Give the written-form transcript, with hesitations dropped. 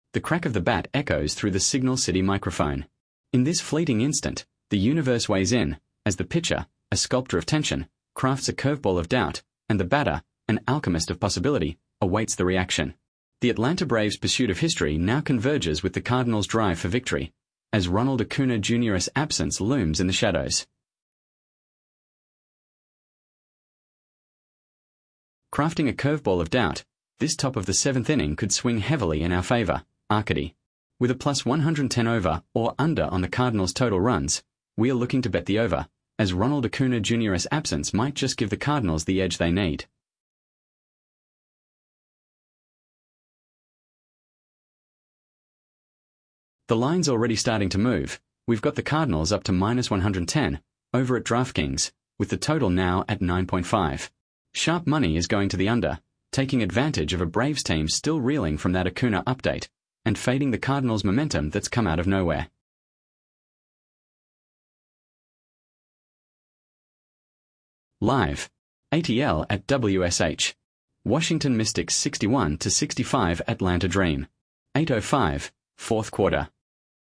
The crack of the bat echoes through the Signal City microphone. In this fleeting instant, the universe weighs in, as the pitcher, a sculptor of tension, crafts a curveball of doubt, and the batter, an alchemist of possibility, awaits the reaction. The Atlanta Braves' pursuit of history now converges with the Cardinals' drive for victory, as Ronald Acuna Jr.'s absence looms in the shadows. Crafting a curveball of doubt, this top of the seventh inning could swing heavily in our favor, Arcady. With a plus 110 over or under on the Cardinals' total runs, we are looking to bet the over, as Ronald Acuna Jr.'s absence might just give the Cardinals the edge they need. The line's already starting to move. We've got the Cardinals up to minus 110 over at DraftKings, with the total now at 9.5. Sharp money is going to the under, taking advantage of a Braves team still reeling from that Acuna update, and fading the Cardinals' momentum that's come out of nowhere. Live. ATL at WSH. Washington Mystics 61-65 Atlanta Dream. 8:05, fourth quarter.